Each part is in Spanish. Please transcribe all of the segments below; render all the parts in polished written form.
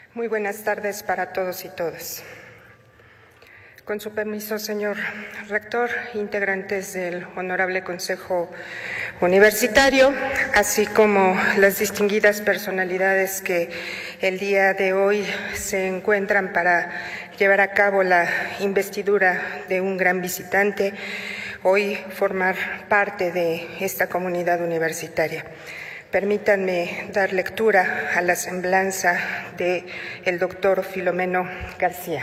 Muy buenas tardes para todos y todas. Con su permiso, señor rector, integrantes del Honorable Consejo Universitario, así como las distinguidas personalidades que el día de hoy se encuentran para llevar a cabo la investidura de un gran visitante, hoy formar parte de esta comunidad universitaria. Permítanme dar lectura a la semblanza del doctor Filomeno García.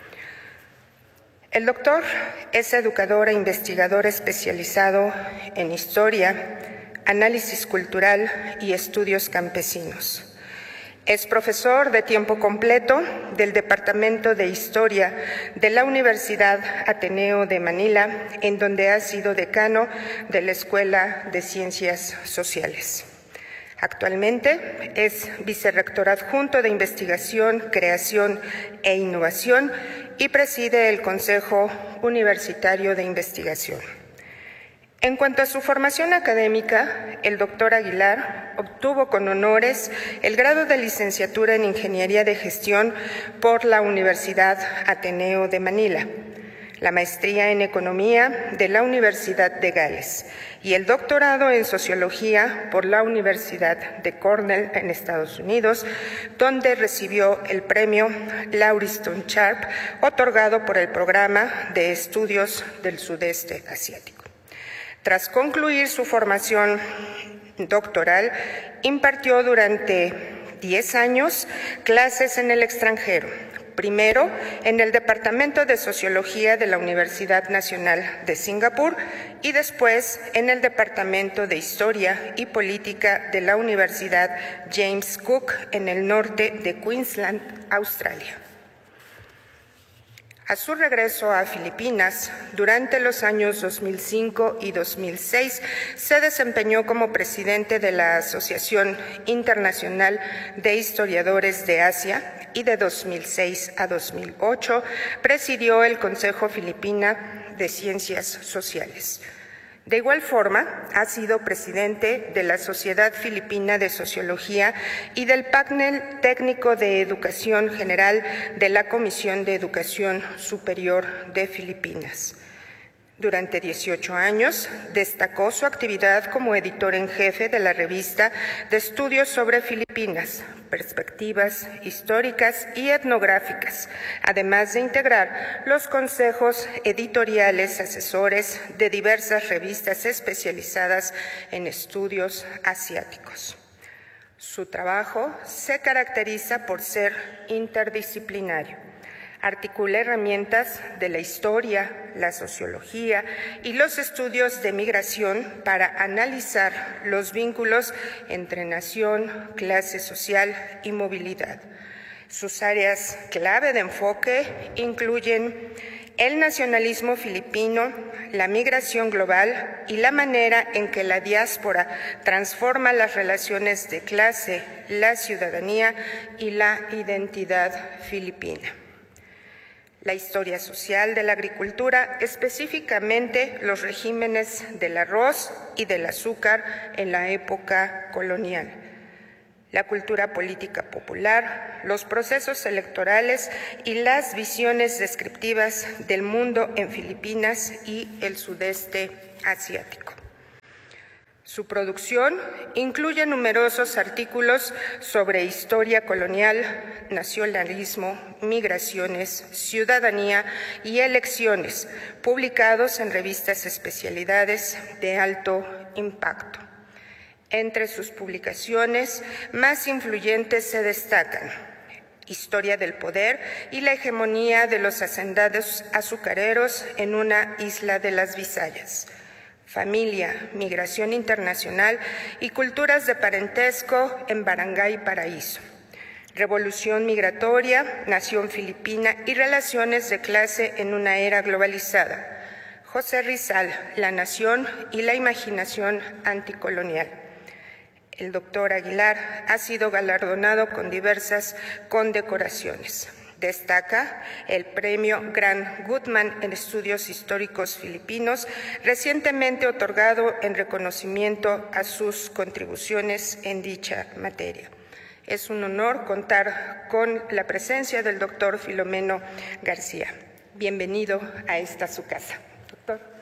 El doctor es educador e investigador especializado en historia, análisis cultural y estudios campesinos. Es profesor de tiempo completo del Departamento de Historia de la Universidad Ateneo de Manila, en donde ha sido decano de la Escuela de Ciencias Sociales. Actualmente es vicerrector adjunto de Investigación, Creación e Innovación y preside el Consejo Universitario de Investigación. En cuanto a su formación académica, el doctor Aguilar obtuvo con honores el grado de licenciatura en Ingeniería de Gestión por la Universidad Ateneo de Manila, la maestría en Economía de la Universidad de Gales y el doctorado en Sociología por la Universidad de Cornell en Estados Unidos, donde recibió el premio Lauriston Sharp, otorgado por el Programa de Estudios del Sudeste Asiático. Tras concluir su formación doctoral, impartió durante 10 años clases en el extranjero. Primero, en el Departamento de Sociología de la Universidad Nacional de Singapur y después en el Departamento de Historia y Política de la Universidad James Cook en el norte de Queensland, Australia. A su regreso a Filipinas, durante los años 2005 y 2006, se desempeñó como presidente de la Asociación Internacional de Historiadores de Asia y de 2006 a 2008 presidió el Consejo Filipina de Ciencias Sociales. De igual forma, ha sido presidente de la Sociedad Filipina de Sociología y del Panel Técnico de Educación General de la Comisión de Educación Superior de Filipinas. Durante 18 años, destacó su actividad como editor en jefe de la revista de estudios sobre Filipinas, perspectivas históricas y etnográficas, además de integrar los consejos editoriales asesores de diversas revistas especializadas en estudios asiáticos. Su trabajo se caracteriza por ser interdisciplinario. Articula herramientas de la historia, la sociología y los estudios de migración para analizar los vínculos entre nación, clase social y movilidad. Sus áreas clave de enfoque incluyen el nacionalismo filipino, la migración global y la manera en que la diáspora transforma las relaciones de clase, la ciudadanía y la identidad filipina. La historia social de la agricultura, específicamente los regímenes del arroz y del azúcar en la época colonial. La cultura política popular, los procesos electorales y las visiones descriptivas del mundo en Filipinas y el sudeste asiático. Su producción incluye numerosos artículos sobre historia colonial, nacionalismo, migraciones, ciudadanía y elecciones, publicados en revistas especialidades de alto impacto. Entre sus publicaciones más influyentes se destacan Historia del poder y la hegemonía de los hacendados azucareros en una isla de las Visayas, Familia, migración internacional y culturas de parentesco en Barangay Paraíso, Revolución migratoria, nación filipina y relaciones de clase en una era globalizada, José Rizal, la nación y la imaginación anticolonial. El doctor Aguilar ha sido galardonado con diversas condecoraciones. Destaca el Premio Grant Goodman en Estudios Históricos Filipinos, recientemente otorgado en reconocimiento a sus contribuciones en dicha materia. Es un honor contar con la presencia del doctor Filomeno García. Bienvenido a esta su casa, doctor.